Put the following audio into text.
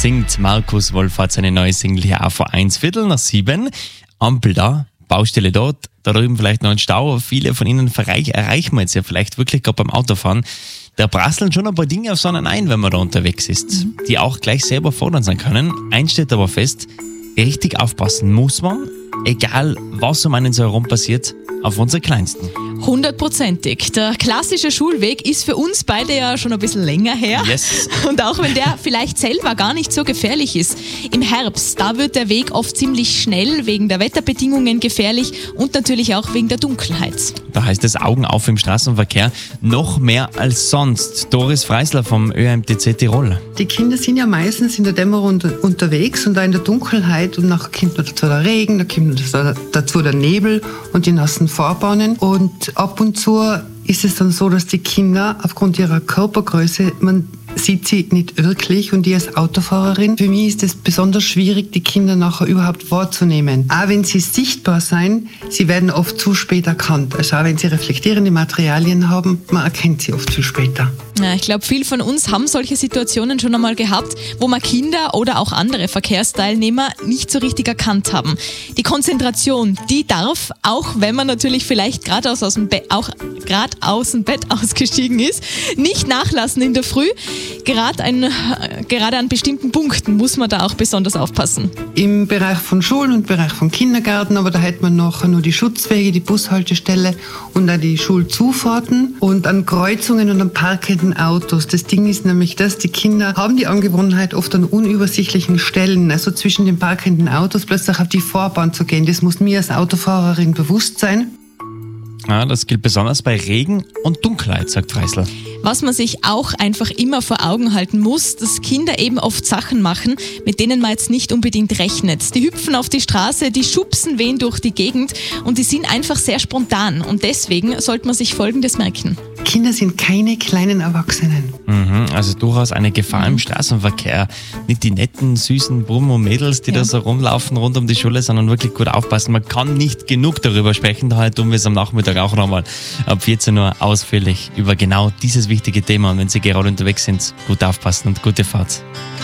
singt Markus Wohlfahrt seine neue Single hier auf A1, 6:15. Ampel da, Baustelle dort, da drüben vielleicht noch ein Stau. Viele von Ihnen erreichen wir jetzt ja vielleicht wirklich gerade beim Autofahren. Da prasseln schon ein paar Dinge auf so einen ein, wenn man da unterwegs ist, die auch gleich selber fordernd sein können. Eins steht aber fest, richtig aufpassen muss man, egal was um einen so herum passiert, auf unsere Kleinsten. 100%ig. Der klassische Schulweg ist für uns beide ja schon ein bisschen länger her. Yes. Und auch wenn der vielleicht selber gar nicht so gefährlich ist. Im Herbst, da wird der Weg oft ziemlich schnell wegen der Wetterbedingungen gefährlich und natürlich auch wegen der Dunkelheit. Da heißt es Augen auf im Straßenverkehr, noch mehr als sonst. Doris Freisler vom ÖMTC Tirol. Die Kinder sind ja meistens in der Dämmerung unterwegs und da in der Dunkelheit und nachher kommt dazu der Regen, da kommt dazu der Nebel und die nassen Fahrbahnen und ab und zu ist es dann so, dass die Kinder aufgrund ihrer Körpergröße, man sieht sie nicht wirklich und ich als Autofahrerin, für mich ist es besonders schwierig, die Kinder nachher überhaupt wahrzunehmen. Auch wenn sie sichtbar sein, sie werden oft zu spät erkannt. Also auch wenn sie reflektierende Materialien haben, man erkennt sie oft zu später. Ja, ich glaube, viele von uns haben solche Situationen schon einmal gehabt, wo man Kinder oder auch andere Verkehrsteilnehmer nicht so richtig erkannt haben. Die Konzentration, die darf, auch wenn man natürlich vielleicht gerade aus dem Bett ausgestiegen ist, nicht nachlassen in der Früh. Gerade an bestimmten Punkten muss man da auch besonders aufpassen. Im Bereich von Schulen und im Bereich von Kindergärten, aber da hätte man noch nur die Schutzwege, die Bushaltestelle und auch die Schulzufahrten und an Kreuzungen und an parkenden Autos. Das Ding ist nämlich das, die Kinder haben die Angewohnheit, oft an unübersichtlichen Stellen, also zwischen den parkenden Autos, plötzlich auf die Fahrbahn zu gehen. Das muss mir als Autofahrerin bewusst sein. Ja, das gilt besonders bei Regen und Dunkelheit, sagt Freisler. Was man sich auch einfach immer vor Augen halten muss, dass Kinder eben oft Sachen machen, mit denen man jetzt nicht unbedingt rechnet. Die hüpfen auf die Straße, die schubsen wen durch die Gegend und die sind einfach sehr spontan. Und deswegen sollte man sich Folgendes merken. Kinder sind keine kleinen Erwachsenen. Also durchaus eine Gefahr im Straßenverkehr. Nicht die netten, süßen Buben und Mädels, die da so rumlaufen rund um die Schule, sondern wirklich gut aufpassen. Man kann nicht genug darüber sprechen. Daher tun wir es am Nachmittag auch nochmal ab 14 Uhr ausführlich über genau dieses wichtige Thema. Und wenn Sie gerade unterwegs sind, gut aufpassen und gute Fahrt.